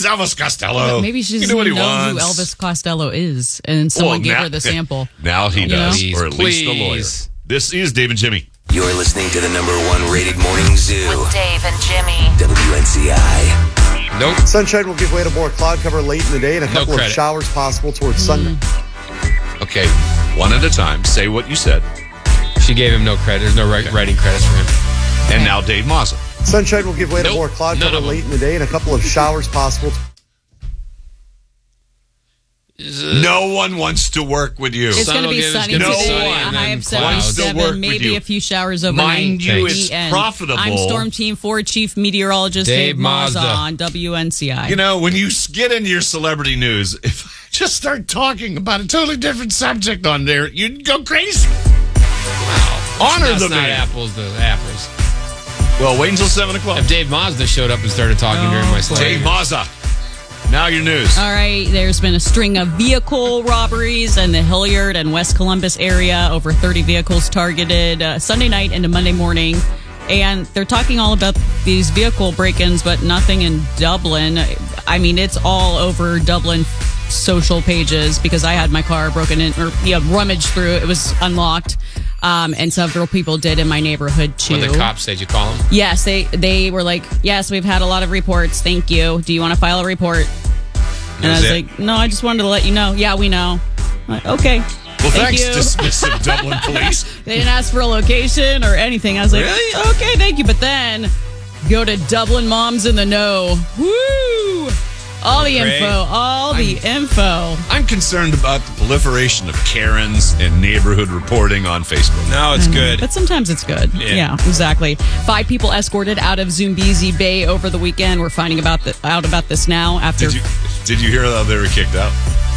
Elvis Costello. Maybe she He doesn't can do even what know he who wants. Elvis Costello is, and someone gave her the sample. Now he does, or at least the lawyer. Please. This is Dave and Jimmy. You're listening to the #1 rated morning zoo. With Dave and Jimmy. WNCI. Nope. Sunshine will give way to more cloud cover late in the day and a couple of showers possible towards Sunday. Okay, one at a time. Say what you said. She gave him no credit. There's no writing credits for him. And now Dave Mazza. Sunshine will give way to Nope, more cloud none cover of them. late in the day and a couple of showers possible. No one wants to work with you. It's going to be sunny today. one A high of wants to work 77, with maybe you. a few showers overnight. Mind you, at it's the end. profitable. I'm Storm Team 4 Chief Meteorologist Dave Mazza on WNCI. You know, when you get into your celebrity news, if I just start talking about a totally different subject on there, you'd go crazy. Honor That's the not man. apples to apples. Well, wait until 7 o'clock. If Dave Mazda showed up and started talking during my slide. Dave Mazza. Now your news. All right, there's been a string of vehicle robberies in the Hilliard and West Columbus area. Over 30 vehicles targeted Sunday night into Monday morning. And they're talking all about these vehicle break-ins, but nothing in Dublin. I mean, it's all over Dublin social pages because I had my car broken in, or rummaged through. It was unlocked. And several people did in my neighborhood too. When the cops said you call them? Yes, they were like, yes, we've had a lot of reports. Thank you. Do you want to file a report? And I was like, no, I just wanted to let you know. Yeah, we know. I'm like, okay. Well, thank thanks, you. dismissive Dublin police. They didn't ask for a location or anything. I was like, Really? okay, thank you. But then go to Dublin Moms in the Know. Woo! All the Great. info. I'm concerned about the proliferation of Karens and neighborhood reporting on Facebook. No, it's good. But sometimes it's good. Yeah, exactly. 5 people escorted out of Zumbezi Bay over the weekend. We're finding out about this now after. Did you hear how they were kicked out?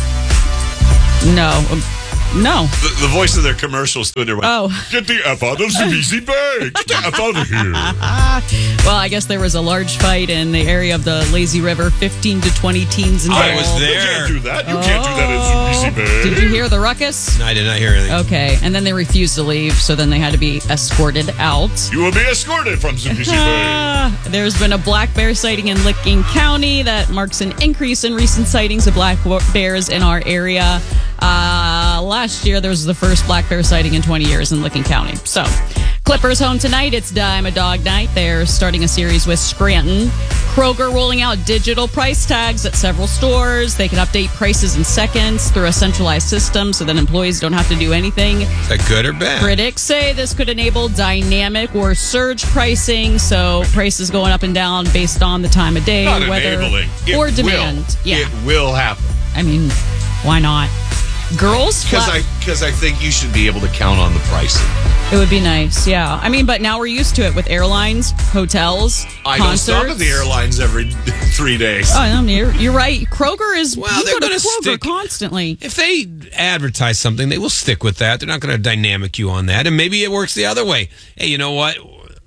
No. The voice of their commercial stood there. Went, Get the F out of Zumbezi Bay. Get the F out of here. Well, I guess there was a large fight in the area of the Lazy River. 15 to 20 teens involved. I was there. You can't do that. You can't do that in Zumbezi Bay. Did you hear the ruckus? No, I did not hear anything. Okay, and then they refused to leave, so then they had to be escorted out. You will be escorted from Zumbezi Bay. There's been a black bear sighting in Licking County that marks an increase in recent sightings of black bears in our area. Last year, there was the first black bear sighting in 20 years in Licking County. So, Clippers home tonight. It's Dime a Dog Night. They're starting a series with Scranton. Kroger rolling out digital price tags at several stores. They can update prices in seconds through a centralized system so that employees don't have to do anything. Is that good or bad? Critics say this could enable dynamic or surge pricing, so prices going up and down based on the time of day, Not weather, enabling. or It demand. will. Yeah, It will happen. I mean, why not? Girls, Because I think you should be able to count on the pricing. it would be nice. Yeah, I mean, but now we're used to it with airlines, hotels, I don't concerts. stop at the airlines every 3 days. Oh, no, you're right. Kroger is. Well, you they're go to gonna Kroger stick- constantly. If they advertise something, they will stick with that. They're not going to dynamic you on that. And maybe it works the other way. Hey, you know what?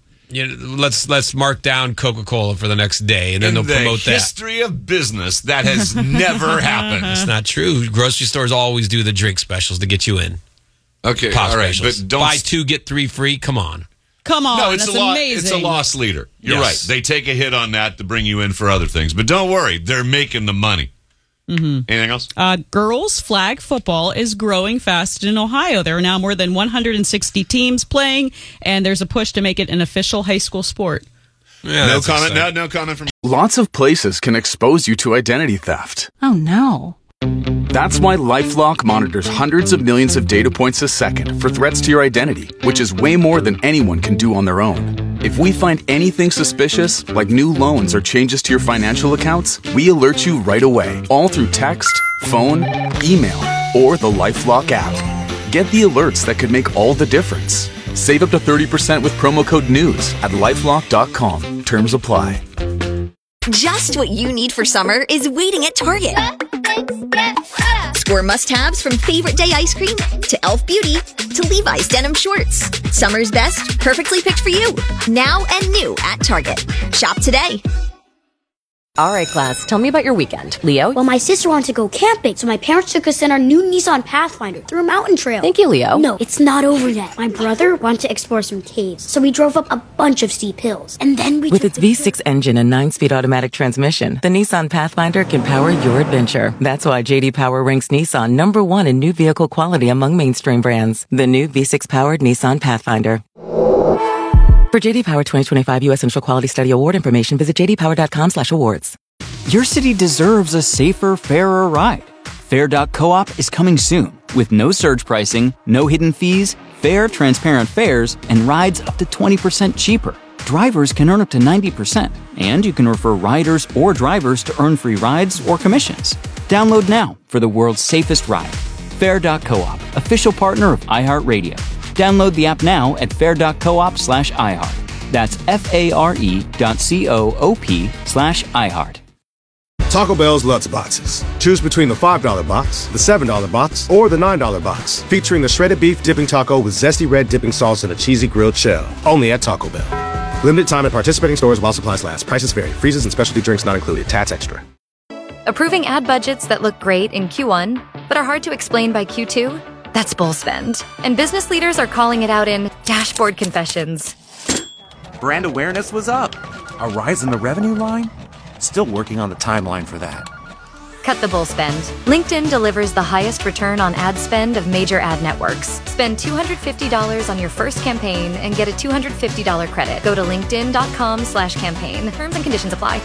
Let's mark down Coca-Cola for the next day, and then they'll promote the that. history of business, that has never happened. It's not true. Grocery stores always do the drink specials to get you in. Okay, Pop all right, specials. but don't Buy 2, get 3 free. Come on. Come on, No, it's that's a amazing. It's a loss leader. You're Yes. right. They take a hit on that to bring you in for other things, but don't worry, they're making the money. Mm-hmm. Anything else? Girls flag football is growing fast in Ohio. There are now more than 160 teams playing, and there's a push to make it an official high school sport. Yeah, No that's comment. exciting. No comment from. Lots of places can expose you to identity theft. Oh, no. That's why LifeLock monitors hundreds of millions of data points a second for threats to your identity, which is way more than anyone can do on their own. If we find anything suspicious, like new loans or changes to your financial accounts, we alert you right away, all through text, phone, email, or the LifeLock app. Get the alerts that could make all the difference. Save up to 30% with promo code NEWS at LifeLock.com. Terms apply. Just what you need for summer is waiting at Target. Score must-haves from Favorite Day ice cream to Elf Beauty to Levi's denim shorts. Summer's best, perfectly picked for you. Now and new at Target. Shop today. All right, class, tell me about your weekend. Leo? Well, my sister wanted to go camping, so my parents took us in our new Nissan Pathfinder through a mountain trail. Thank you, Leo. No, it's not over yet. My brother wanted to explore some caves, so we drove up a bunch of steep hills. And then we With its V6 engine and 9-speed automatic transmission, the Nissan Pathfinder can power your adventure. That's why J.D. Power ranks Nissan number 1 in new vehicle quality among mainstream brands. The new V6-powered Nissan Pathfinder. For J.D. Power 2025 U.S. Central Quality Study Award information, visit jdpower.com/awards. Your city deserves a safer, fairer ride. Fair.coop is coming soon with no surge pricing, no hidden fees, fair, transparent fares, and rides up to 20% cheaper. Drivers can earn up to 90%, and you can refer riders or drivers to earn free rides or commissions. Download now for the world's safest ride. Fair.coop, official partner of iHeartRadio. Download the app now at fair.coop/iHeart. That's FARE.coop/iHeart. Taco Bell's Lutz Boxes. Choose between the $5 box, the $7 box, or the $9 box, featuring the shredded beef dipping taco with zesty red dipping sauce and a cheesy grilled shell. Only at Taco Bell. Limited time at participating stores while supplies last. Prices vary. Freezes and specialty drinks not included. Tats extra. Approving ad budgets that look great in Q1, but are hard to explain by Q2? That's bull spend. And business leaders are calling it out in dashboard confessions. Brand awareness was up. A rise in the revenue line? Still working on the timeline for that. Cut the bull spend. LinkedIn delivers the highest return on ad spend of major ad networks. Spend $250 on your first campaign and get a $250 credit. Go to linkedin.com/campaign. Terms and conditions apply.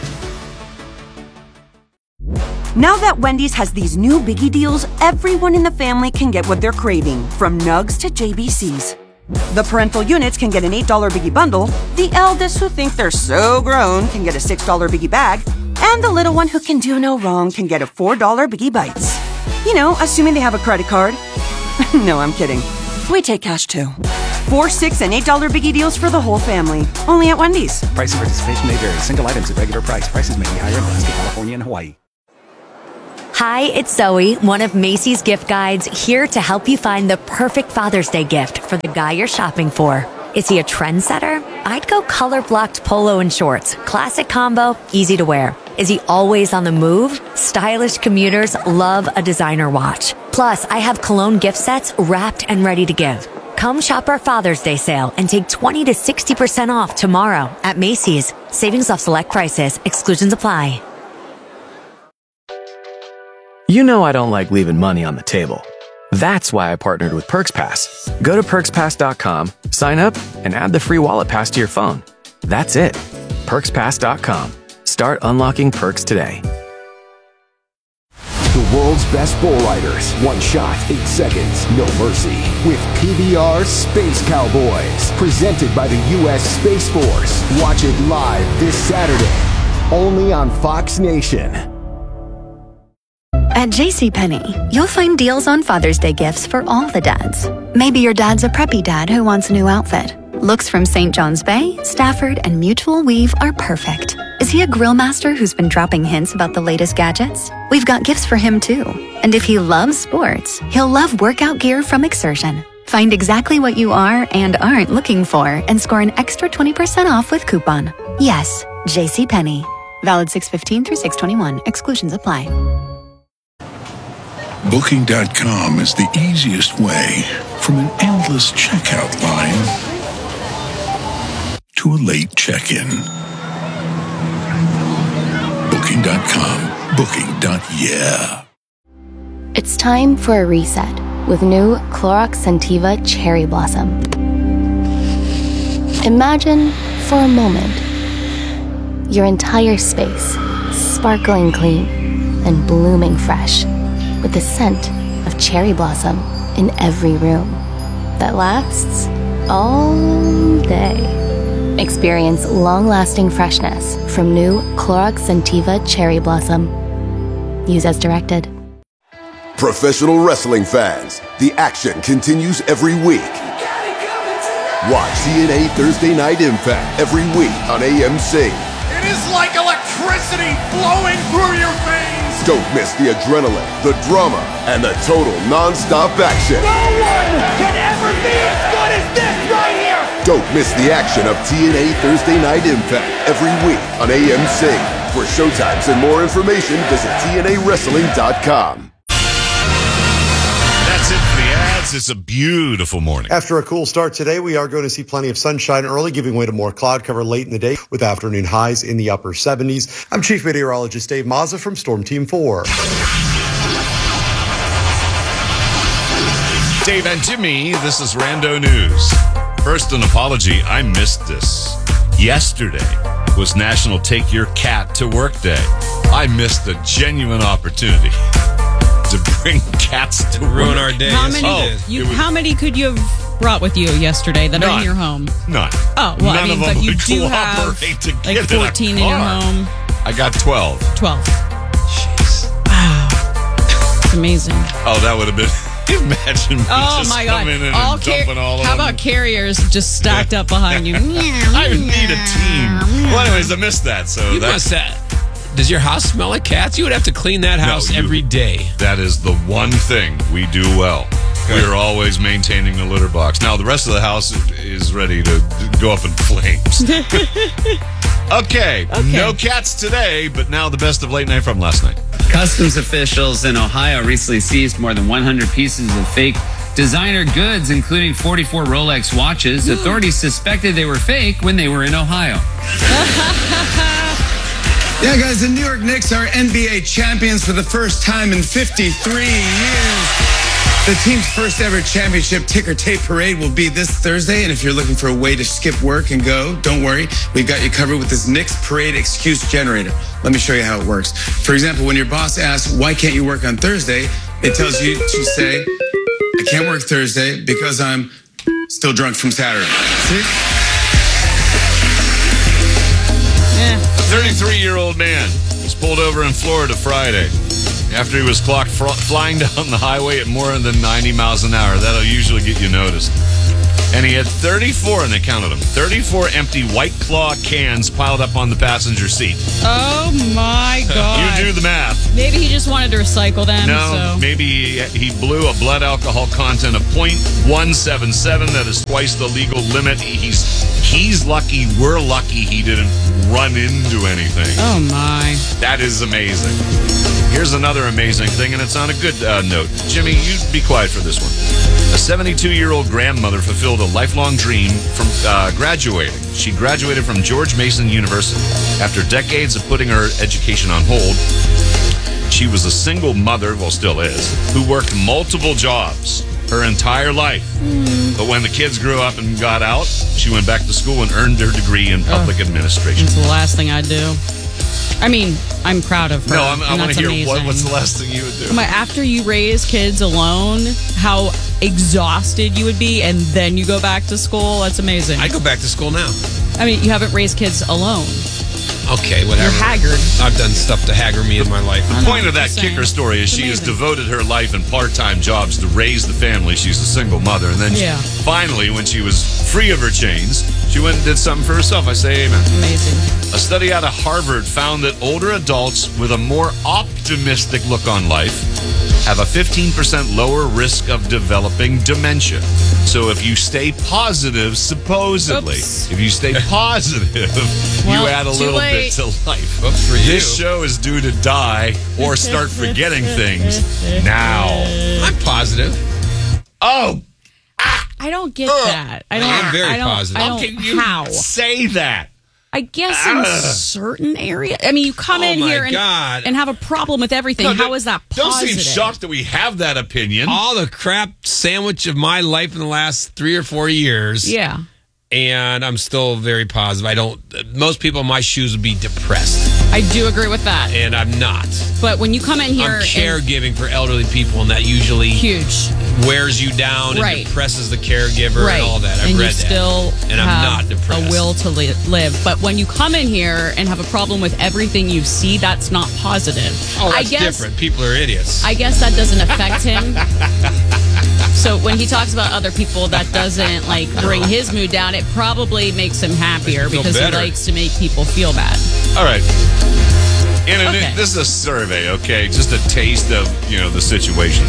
Now that Wendy's has these new biggie deals, everyone in the family can get what they're craving, from nugs to JBCs. The parental units can get an $8 biggie bundle, the eldest who think they're so grown can get a $6 biggie bag, and the little one who can do no wrong can get a $4 biggie bites. You know, assuming they have a credit card. No, I'm kidding. We take cash too. 4, 6, and $8 biggie deals for the whole family. Only at Wendy's. Price and participation may vary. Single items at regular price. Prices may be higher in Alaska, California, and Hawaii. Hi, it's Zoe, one of Macy's gift guides, here to help you find the perfect Father's Day gift for the guy you're shopping for. Is he a trendsetter? I'd go color-blocked polo and shorts. Classic combo, easy to wear. Is he always on the move? Stylish commuters love a designer watch. Plus, I have cologne gift sets wrapped and ready to give. Come shop our Father's Day sale and take 20 to 60% off tomorrow at Macy's. Savings off select prices. Exclusions apply. You know I don't like leaving money on the table. That's why I partnered with PerksPass. Go to PerksPass.com, sign up, and add the free wallet pass to your phone. That's it. PerksPass.com. Start unlocking perks today. The world's best bull riders. One shot, 8 seconds, no mercy. With PBR Space Cowboys. Presented by the U.S. Space Force. Watch it live this Saturday. Only on Fox Nation. At JCPenney, you'll find deals on Father's Day gifts for all the dads. Maybe your dad's a preppy dad who wants a new outfit. Looks from St. John's Bay, Stafford, and Mutual Weave are perfect. Is he a grill master who's been dropping hints about the latest gadgets? We've got gifts for him too. And if he loves sports, he'll love workout gear from Exertion. Find exactly what you are and aren't looking for and score an extra 20% off with coupon. Yes, JCPenney. Valid 6/15 through 6/21. Exclusions apply. Booking.com is the easiest way from an endless checkout line to a late check-in. Booking.com. Booking.yeah. It's time for a reset with new Clorox Scentiva Cherry Blossom. Imagine for a moment your entire space sparkling clean and blooming fresh, with the scent of cherry blossom in every room that lasts all day. Experience long-lasting freshness from new Clorox Scentiva Cherry Blossom. Use as directed. Professional wrestling fans, the action continues every week. Watch TNA Thursday Night Impact every week on AMC. It is like electricity flowing through your veins. Don't miss the adrenaline, the drama, and the total non-stop action. No one can ever be as good as this right here. Don't miss the action of TNA Thursday Night Impact every week on AMC. For showtimes and more information, visit TNAWrestling.com. That's it for the ads. It's a beautiful morning. After a cool start today, we are going to see plenty of sunshine early, giving way to more cloud cover late in the day with afternoon highs in the upper 70s. I'm Chief Meteorologist Dave Mazza from Storm Team 4. Dave and Jimmy, this is Rando News. First, an apology. I missed this. Yesterday was National Take Your Cat to Work Day. I missed a genuine opportunity to bring cats to ruin work. our day. How many could you have brought with you yesterday that are in your home? None. Oh, well, None I mean, of them but you would do have cooperate to like get in a 14 in your car. home. I got 12. 12. Jeez. Wow. It's amazing. Oh, that would have been... Imagine me just coming in and dumping all of How them. about carriers just stacked up behind you? I would need a team. Well, anyways, I missed that. So You must have. Does your house smell like cats? You would have to clean that house every day. That is the one thing we do well. We are always maintaining the litter box. Now, the rest of the house is ready to go up in flames. Okay, no cats today, but now the best of late night from last night. Customs officials in Ohio recently seized more than 100 pieces of fake designer goods, including 44 Rolex watches. Authorities suspected they were fake when they were in Ohio. Yeah, guys, the New York Knicks are NBA champions for the first time in 53 years. The team's first ever championship ticker tape parade will be this Thursday. And if you're looking for a way to skip work and go, don't worry. We've got you covered with this Knicks parade excuse generator. Let me show you how it works. For example, when your boss asks, why can't you work on Thursday? It tells you to say, I can't work Thursday because I'm still drunk from Saturday. See? A 33-year-old man was pulled over in Florida Friday after he was clocked flying down the highway at more than 90 miles an hour. That'll usually get you noticed. And he had 34, and they counted them, 34 empty White Claw cans piled up on the passenger seat. Oh, my God. You do the math. Maybe he just wanted to recycle them. No, maybe he blew a blood alcohol content of 0.177. That is twice the legal limit. He's lucky. We're lucky he didn't run into anything. Oh, my. That is amazing. Here's another amazing thing, and it's on a good note. Jimmy, you be quiet for this one. A 72-year-old grandmother fulfilled a lifelong dream from graduating. She graduated from George Mason University. After decades of putting her education on hold, she was a single mother, well, still is, who worked multiple jobs her entire life. But when the kids grew up and got out, she went back to school and earned her degree in public administration. It's the last thing I'd do. I mean, I'm proud of her. No, I want to hear what's the last thing you would do. After you raise kids alone, how exhausted you would be, and then you go back to school. That's amazing. I go back to school now. I mean, you haven't raised kids alone. Okay, whatever. You're haggard. I've done stuff to hagger me in my life. The point of that kicker story is she has devoted her life in part-time jobs to raise the family. She's a single mother. And then finally, when she was free of her chains, she went and did something for herself. I say amen. Amazing. A study out of Harvard found that older adults with a more optimistic look on life have a 15% lower risk of developing dementia. So if you stay positive, supposedly, if you stay positive, you add a little bit to life. Oops, for you. This show is due to die or start forgetting things now. I'm positive. Oh, I don't get that. I'm very positive. How can you say that? I guess in certain areas. I mean, you come in here and have a problem with everything. No, how is that positive? Don't seem shocked that we have that opinion. All the crap sandwich of my life in the last 3 or 4 years. Yeah. And I'm still very positive. Most people in my shoes would be depressed. I do agree with that. And I'm not. But when you come in here... I'm caregiving for elderly people, and that usually... Huge. Wears you down and depresses the caregiver and all that. I've read that. Still and I'm not depressed. A will to live. But when you come in here and have a problem with everything you see, that's not positive. Oh, that's different. People are idiots. I guess that doesn't affect him. So when he talks about other people, that doesn't bring his mood down. It probably makes him happier because he likes to make people feel bad. All right. This is a survey, okay? Just a taste of, the situation.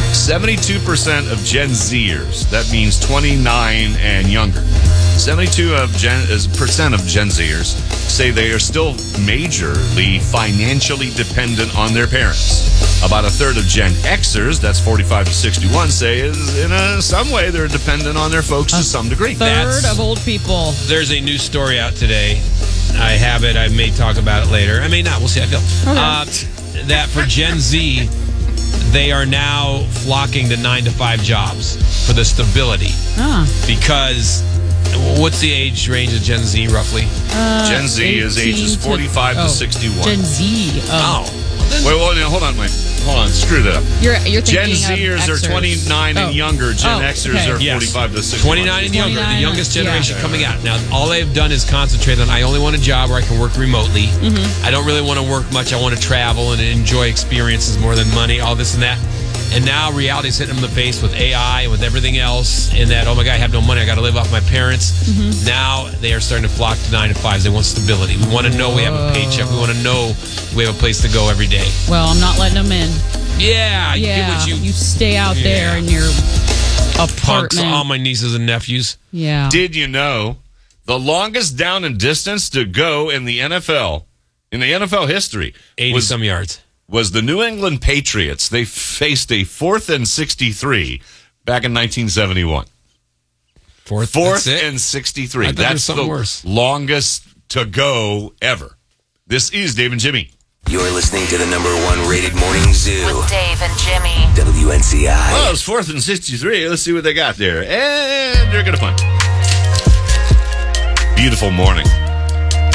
72% of Gen Zers, that means 29 and younger. 72% of Gen Zers say they are still majorly financially dependent on their parents. About a third of Gen Xers, that's 45 to 61, say is in some way they're dependent on their folks to some degree. Third of old people. There's a new story out today. I have it. I may talk about it later. I may not. We'll see how I feel. That for Gen Z, they are now flocking to 9-to-5 jobs for the stability. Because what's the age range of Gen Z roughly? Gen Z is ages 45 to 61. Gen Z. Wait, hold on. Screw that up. You're Gen thinking Zers are 29 and younger. Gen Xers are 45 to 61. 29 and younger, the youngest generation coming out. Now, all they've done is concentrate on, I only want a job where I can work remotely. I don't really want to work much. I want to travel and enjoy experiences more than money, all this and that. And now reality's hitting them in the face with AI and with everything else, and that, oh my God, I have no money, I got to live off my parents. Now they are starting to flock to 9-to-5s. They want stability. We want to know we have a paycheck. We want to know we have a place to go every day. Well, I'm not letting them in. Yeah, you do what you stay out there in your apartment. Punks, all my nieces and nephews. Yeah. Did you know the longest down and distance to go in the NFL history 80-some yards was the New England Patriots. They faced a 4th and 63 back in 1971. Fourth and 63. That's the longest to go ever. This is Dave and Jimmy. You're listening to the #1 rated morning zoo with Dave and Jimmy. WNCI. Well, it's 4th and 63. Let's see what they got there. And they're going to fun. Beautiful morning.